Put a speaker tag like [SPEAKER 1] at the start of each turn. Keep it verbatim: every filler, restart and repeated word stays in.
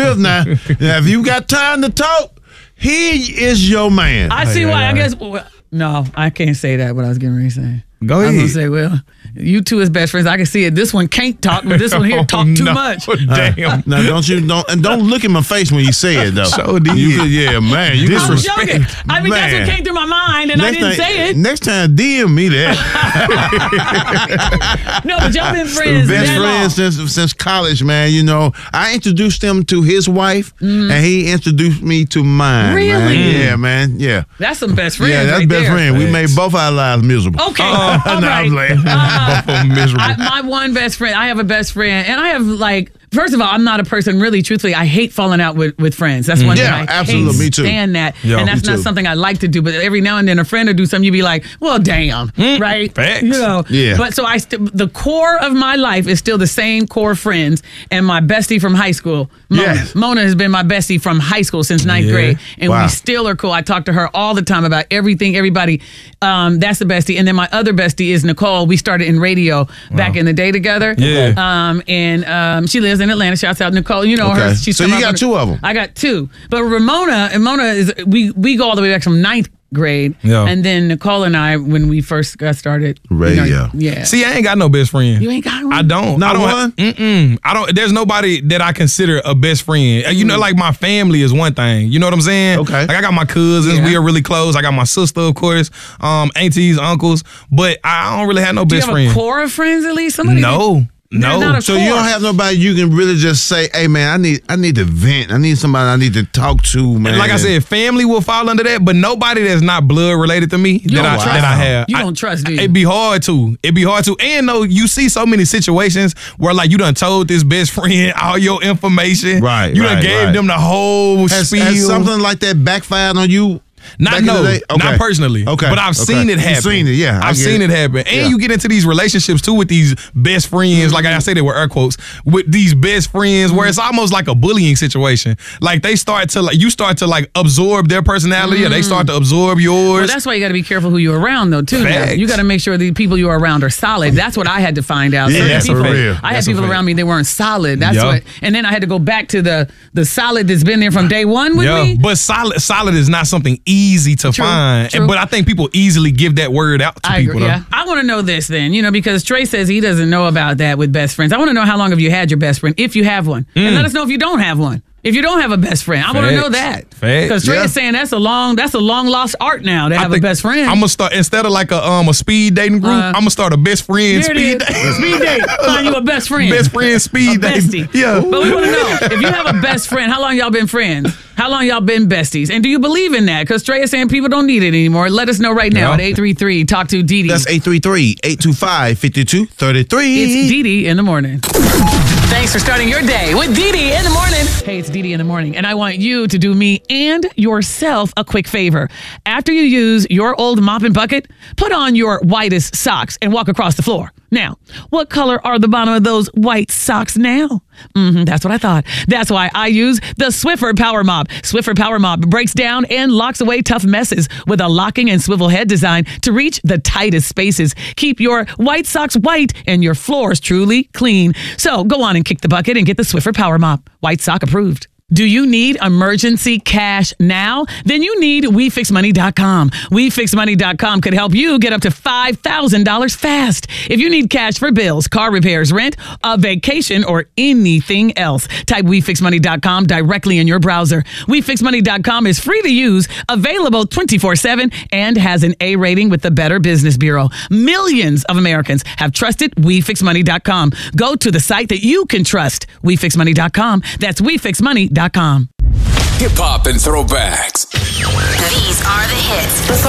[SPEAKER 1] Smith now. Now, if you got time to talk, he is your man.
[SPEAKER 2] I see why. I guess. Well, no, I can't say that. What I was getting ready to say.
[SPEAKER 3] Go ahead.
[SPEAKER 2] I was gonna say, well, you two as best friends. I can see it. This one can't talk, but this one here talk too
[SPEAKER 3] no.
[SPEAKER 2] much.
[SPEAKER 3] Damn.
[SPEAKER 1] Now don't you don't and don't look in my face when you say it though.
[SPEAKER 3] So did.
[SPEAKER 1] You could, yeah, man. You
[SPEAKER 2] I was
[SPEAKER 1] disrespect.
[SPEAKER 2] joking. I mean, that's
[SPEAKER 1] Man.
[SPEAKER 2] what came through my mind, and I didn't
[SPEAKER 1] time,
[SPEAKER 2] say it.
[SPEAKER 1] Next time, D M me that.
[SPEAKER 2] No, but y'all been friends.
[SPEAKER 1] Best
[SPEAKER 2] that
[SPEAKER 1] friends
[SPEAKER 2] long.
[SPEAKER 1] since since college, man. You know, I introduced him to his wife,
[SPEAKER 2] Mm.
[SPEAKER 1] and he introduced me to mine.
[SPEAKER 2] Really?
[SPEAKER 1] Man. Yeah, man. Yeah.
[SPEAKER 2] That's some best friends.
[SPEAKER 1] Yeah, that's
[SPEAKER 2] right
[SPEAKER 1] best
[SPEAKER 2] there.
[SPEAKER 1] friend. We made both our lives miserable.
[SPEAKER 2] Okay,
[SPEAKER 1] Uh,
[SPEAKER 2] all
[SPEAKER 1] no,
[SPEAKER 2] right.
[SPEAKER 1] I'm playing.
[SPEAKER 2] Uh,
[SPEAKER 3] Both of them miserable.
[SPEAKER 2] I, my one best friend. I have a best friend, and I have like. First of all, I'm not a person, really, truthfully, I hate falling out with, with friends. That's one
[SPEAKER 1] Yeah,
[SPEAKER 2] thing I
[SPEAKER 1] absolutely,
[SPEAKER 2] hate
[SPEAKER 1] me too.
[SPEAKER 2] stand that.
[SPEAKER 3] Yeah,
[SPEAKER 2] and that's
[SPEAKER 1] me
[SPEAKER 2] not
[SPEAKER 1] too.
[SPEAKER 2] something I like to do. But every now and then a friend will do something, you be like, well, damn, right?
[SPEAKER 3] Facts.
[SPEAKER 2] You know?
[SPEAKER 1] Yeah.
[SPEAKER 2] But so I, st- the core of my life is still the same core friends. And my bestie from high school, Mona.
[SPEAKER 1] Yes.
[SPEAKER 2] Mona has been my bestie from high school since ninth
[SPEAKER 3] Yeah.
[SPEAKER 2] grade. And
[SPEAKER 1] Wow.
[SPEAKER 2] we still are cool. I talk to her all the time about everything, everybody. Um, that's the bestie. And then my other bestie is Nicole. We started in radio back in the day together.
[SPEAKER 3] Yeah.
[SPEAKER 2] Um, and um, she lives in Atlanta. Shouts out Nicole. You know
[SPEAKER 1] Okay.
[SPEAKER 2] her. She's
[SPEAKER 1] So
[SPEAKER 2] come
[SPEAKER 1] you
[SPEAKER 2] up
[SPEAKER 1] got
[SPEAKER 2] with-
[SPEAKER 1] two of 'em.
[SPEAKER 2] I got two. But Ramona and Mona is we we go all the way back from ninth grade.
[SPEAKER 3] Yeah.
[SPEAKER 2] And then Nicole and I, when we first got started, you know,
[SPEAKER 1] Radio.
[SPEAKER 2] yeah.
[SPEAKER 3] See, I ain't got no best friend.
[SPEAKER 2] You ain't got one?
[SPEAKER 3] I don't.
[SPEAKER 1] Not
[SPEAKER 3] I don't,
[SPEAKER 1] one?
[SPEAKER 3] Mm-mm. I don't. There's nobody that I consider a best friend. You know, like my family is one thing. You know what I'm saying?
[SPEAKER 1] Okay.
[SPEAKER 3] Like I got my cousins.
[SPEAKER 2] Yeah.
[SPEAKER 3] We are really close. I got my sister, of course, um, aunties, uncles. But I don't really have no
[SPEAKER 2] Do you
[SPEAKER 3] best
[SPEAKER 2] have
[SPEAKER 3] friend.
[SPEAKER 2] a core of friends at least? Somebody
[SPEAKER 3] No.
[SPEAKER 2] Not
[SPEAKER 3] No.
[SPEAKER 2] a
[SPEAKER 1] So you
[SPEAKER 2] core.
[SPEAKER 1] don't have nobody you can really just say, hey man, I need I need to vent. I need somebody I need to talk to, man.
[SPEAKER 3] Like I said, family will fall under that, but nobody that's not blood related to me that
[SPEAKER 2] don't
[SPEAKER 3] I
[SPEAKER 2] trust
[SPEAKER 3] that I
[SPEAKER 2] them.
[SPEAKER 3] have.
[SPEAKER 2] You
[SPEAKER 3] I-
[SPEAKER 2] don't trust, do you?
[SPEAKER 3] It'd be hard to. It'd be hard to. And though you see so many situations where like you done told this best friend all your information.
[SPEAKER 1] Right,
[SPEAKER 3] You done
[SPEAKER 1] right,
[SPEAKER 3] gave
[SPEAKER 1] right.
[SPEAKER 3] them the whole
[SPEAKER 1] has,
[SPEAKER 3] spiel.
[SPEAKER 1] has something like that backfired on you?
[SPEAKER 3] Not
[SPEAKER 1] back in
[SPEAKER 3] no,
[SPEAKER 1] the day?
[SPEAKER 3] not personally.
[SPEAKER 1] Okay.
[SPEAKER 3] But I've
[SPEAKER 1] okay.
[SPEAKER 3] seen it
[SPEAKER 1] You've
[SPEAKER 3] happen.
[SPEAKER 1] seen it, yeah. I
[SPEAKER 3] I've
[SPEAKER 1] get
[SPEAKER 3] seen it, happen. And
[SPEAKER 1] Yeah.
[SPEAKER 3] you get into these relationships too with these best friends, like I say they were air quotes, with these best friends where it's almost like a bullying situation. Like they start to like you start to like absorb their personality or they start to absorb yours.
[SPEAKER 2] Well, that's why you got to be careful who you're around, though, too. now.
[SPEAKER 3] Facts.
[SPEAKER 2] You got to make sure the people you're around are solid. That's what I had to find out.
[SPEAKER 1] Yeah,
[SPEAKER 2] Certain
[SPEAKER 1] that's
[SPEAKER 2] people,
[SPEAKER 1] for real.
[SPEAKER 2] I had
[SPEAKER 3] That's a
[SPEAKER 2] people
[SPEAKER 3] fact.
[SPEAKER 2] around me that weren't solid. That's
[SPEAKER 3] Yeah.
[SPEAKER 2] what. And then I had to go back to the the solid that's been there from day one with
[SPEAKER 3] Yeah,
[SPEAKER 2] me.
[SPEAKER 3] but solid solid is not something easy to
[SPEAKER 2] True,
[SPEAKER 3] find.
[SPEAKER 2] true.
[SPEAKER 3] But I think people easily give that word out to
[SPEAKER 2] I
[SPEAKER 3] people.
[SPEAKER 2] agree.
[SPEAKER 3] though.
[SPEAKER 2] Yeah. I want to know this then, you know, because Trey says he doesn't know about that with best friends. I want to know how long have you had your best friend, if you have one, and let us know if you don't have one. If you don't have a best friend, I want to know
[SPEAKER 3] Facts.
[SPEAKER 2] that.
[SPEAKER 3] Facts.
[SPEAKER 2] Because Trey
[SPEAKER 1] Yeah.
[SPEAKER 2] is saying that's a long, that's a long lost art now to
[SPEAKER 3] I
[SPEAKER 2] have a
[SPEAKER 3] think
[SPEAKER 2] best friend.
[SPEAKER 3] I'm gonna start instead of like a um a speed dating group.
[SPEAKER 2] Uh,
[SPEAKER 3] I'm gonna start a best friend
[SPEAKER 2] There it
[SPEAKER 3] speed
[SPEAKER 2] is.
[SPEAKER 3] dating.
[SPEAKER 2] Speed date. Find you a best friend.
[SPEAKER 3] Best friend speed
[SPEAKER 2] a
[SPEAKER 3] dating.
[SPEAKER 2] bestie.
[SPEAKER 3] Yeah.
[SPEAKER 2] But we want to know if you have a best friend, how long y'all been friends? How long y'all been besties? And do you believe in that? Because Trey is saying people don't need it anymore. Let us know right now
[SPEAKER 3] Yeah.
[SPEAKER 2] at eight three three talk to Dee Dee.
[SPEAKER 1] That's eight three three, eight two five, five two three three.
[SPEAKER 2] It's Dee Dee in the morning. Thanks for starting your day with Dee Dee in the morning. Hey, it's Dee Dee in the morning, and I want you to do me and yourself a quick favor. After you use your old mop and bucket, put on your whitest socks and walk across the floor. Now, what color are the bottom of those white socks now? Mm-hmm, that's what I thought. That's why I use the Swiffer Power Mop. Swiffer Power Mop breaks down and locks away tough messes with a locking and swivel head design to reach the tightest spaces. Keep your white socks white and your floors truly clean. So go on and kick the bucket and get the Swiffer Power Mop. White sock approved. Do you need emergency cash now? Then you need we fix money dot com. we fix money dot com could help you get up to five thousand dollars fast. If you need cash for bills, car repairs, rent, a vacation, or anything else, type we fix money dot com directly in your browser. we fix money dot com is free to use, available twenty-four seven, and has an A rating with the Better Business Bureau. Millions of Americans have trusted we fix money dot com. Go to the site that you can trust, we fix money dot com. That's we fix money dot com.
[SPEAKER 4] Hip hop and throwbacks.
[SPEAKER 5] These are the hits.